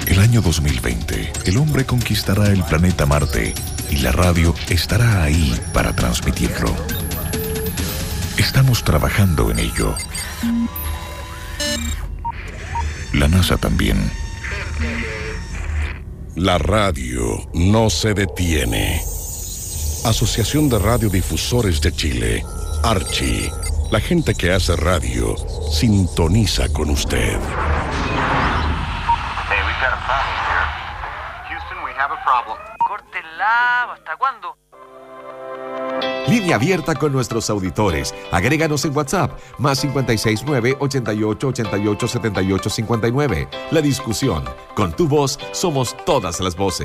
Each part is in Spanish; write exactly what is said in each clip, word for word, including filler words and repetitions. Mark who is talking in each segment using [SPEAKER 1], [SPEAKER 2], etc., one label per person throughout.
[SPEAKER 1] El año dos mil veinte, el hombre conquistará el planeta Marte y la radio estará ahí para transmitirlo. Estamos trabajando en ello. La NASA también.
[SPEAKER 2] La radio no se detiene. Asociación de Radiodifusores de Chile, Archi. La gente que hace radio sintoniza con usted.
[SPEAKER 3] Córtenla, ¿hasta cuándo?
[SPEAKER 4] Línea abierta con nuestros auditores. Agréganos en WhatsApp, más cinco seis nueve, ochenta y ocho, ochenta y ocho, setenta y ocho cincuenta y nueve. La discusión. Con tu voz somos todas las voces.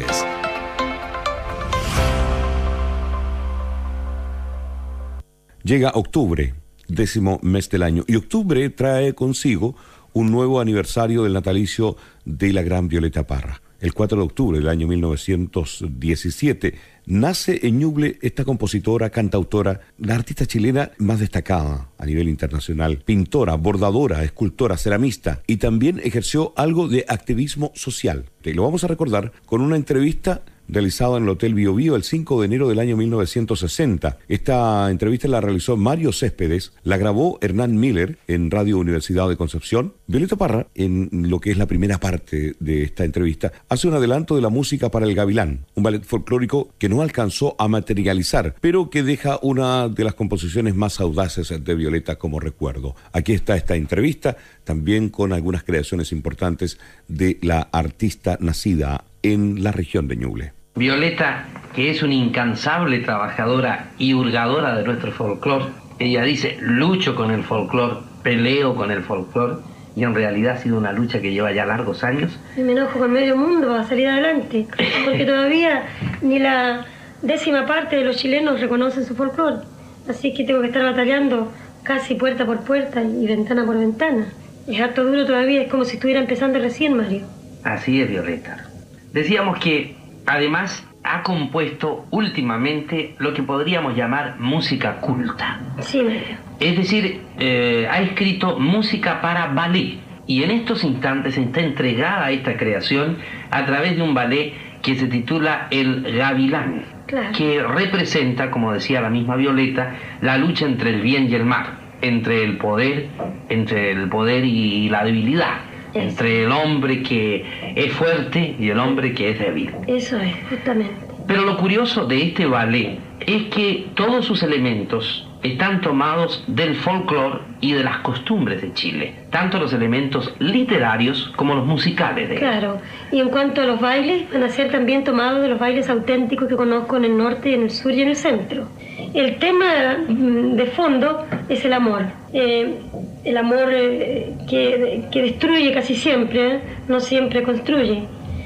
[SPEAKER 5] Llega octubre, décimo mes del año, y octubre trae consigo un nuevo aniversario del natalicio de la gran Violeta Parra. El cuatro de octubre del año mil novecientos diecisiete nace en Ñuble esta compositora, cantautora, la artista chilena más destacada a nivel internacional, pintora, bordadora, escultora, ceramista, y también ejerció algo de activismo social. Y lo vamos a recordar con una entrevista realizada en el Hotel Bio Bio el cinco de enero del año mil novecientos sesenta. Esta entrevista la realizó Mario Céspedes, la grabó Hernán Miller en Radio Universidad de Concepción. Violeta Parra, en lo que es la primera parte de esta entrevista, hace un adelanto de la música para el Gavilán, un ballet folclórico que no alcanzó a materializar, pero que deja una de las composiciones más audaces de Violeta como recuerdo. Aquí está esta entrevista, también con algunas creaciones importantes de la artista nacida en la región de Ñuble.
[SPEAKER 6] Violeta, que es una incansable trabajadora y hurgadora de nuestro folclore, ella dice, lucho con el folclore, peleo con el folclore, y en realidad ha sido una lucha que lleva ya largos años.
[SPEAKER 7] Y me enojo con medio mundo a salir adelante, porque todavía ni la décima parte de los chilenos reconocen su folclore, así que tengo que estar batallando casi puerta por puerta y ventana por ventana. Es harto duro todavía, es como si estuviera empezando recién, Mario.
[SPEAKER 6] Así es, Violeta. Decíamos que además ha compuesto últimamente lo que podríamos llamar música culta.
[SPEAKER 7] Sí, Mario.
[SPEAKER 6] Es decir, eh, ha escrito música para ballet, y en estos instantes está entregada a esta creación a través de un ballet que se titula El Gavilán, claro, que representa, como decía la misma Violeta, la lucha entre el bien y el mal, entre el poder, entre el poder y la debilidad. Eso. Entre el hombre que es fuerte y el hombre que es débil.
[SPEAKER 7] Eso es, justamente.
[SPEAKER 6] Pero lo curioso de este ballet es que todos sus elementos están tomados del folclore y de las costumbres de Chile, tanto los elementos literarios como los musicales de él.
[SPEAKER 7] Claro, y en cuanto a los bailes, van a ser también tomados de los bailes auténticos que conozco en el norte, en el sur y en el centro. El tema de fondo es el amor, eh, el amor eh, que, que destruye casi siempre, ¿eh? No siempre construye.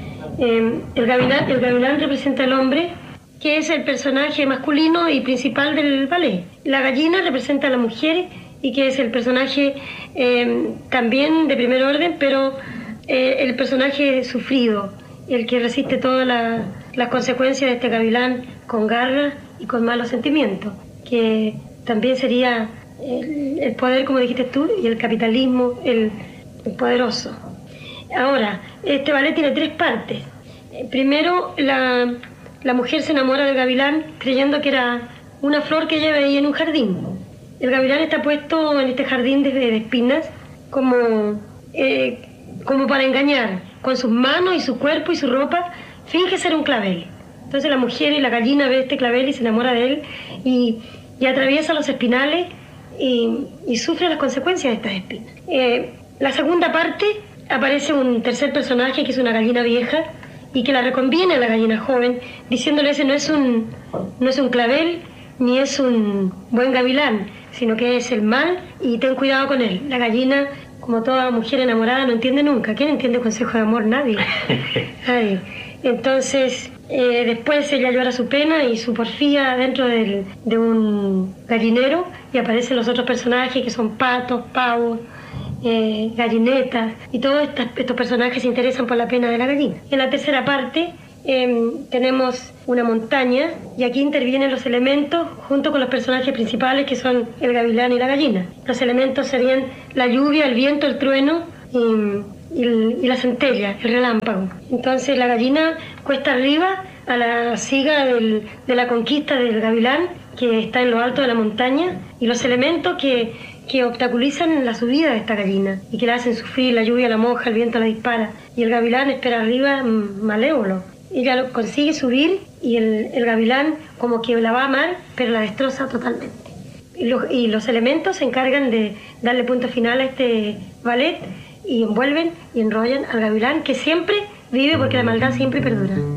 [SPEAKER 7] Eh, el gavilán, el gavilán representa al hombre, que es el personaje masculino y principal del ballet. La gallina representa a la mujer, y que es el personaje eh, también de primer orden, pero eh, el personaje sufrido, el que resiste todas la, las consecuencias de este gavilán con garra y con malos sentimientos, que también sería el, el poder, como dijiste tú, y el capitalismo, el, el poderoso. Ahora, este ballet tiene tres partes. Primero, la, la mujer se enamora del gavilán creyendo que era una flor que lleva ahí en un jardín. El gavilán está puesto en este jardín de, de espinas como, eh, como para engañar. Con sus manos y su cuerpo y su ropa finge ser un clavel. Entonces la mujer y la gallina ve este clavel y se enamora de él y, y atraviesa los espinales y, y sufre las consecuencias de estas espinas. Eh, la segunda parte aparece un tercer personaje que es una gallina vieja y que la reconviene a la gallina joven, diciéndole ese no es un, no es un clavel ni es un buen gavilán, sino que es el mal y ten cuidado con él. La gallina, como toda mujer enamorada, no entiende nunca. ¿Quién entiende consejo de amor? Nadie. Ay. Entonces, eh, después ella llora su pena y su porfía dentro del, de un gallinero, y aparecen los otros personajes que son patos, pavos, eh, gallinetas, y todos estas, estos personajes se interesan por la pena de la gallina. En la tercera parte eh, tenemos una montaña, y aquí intervienen los elementos junto con los personajes principales, que son el gavilán y la gallina. Los elementos serían la lluvia, el viento, el trueno y, y, el, y la centella, el relámpago. Entonces la gallina cuesta arriba a la siga del, de la conquista del gavilán, que está en lo alto de la montaña, y los elementos que, que obstaculizan la subida de esta gallina y que la hacen sufrir, la lluvia la moja, el viento la dispara, y el gavilán espera arriba malévolo. Ella lo consigue subir y el, el gavilán como que la va a amar, pero la destroza totalmente. Y los, y los elementos se encargan de darle punto final a este ballet y envuelven y enrollan al gavilán, que siempre vive porque la maldad siempre perdura.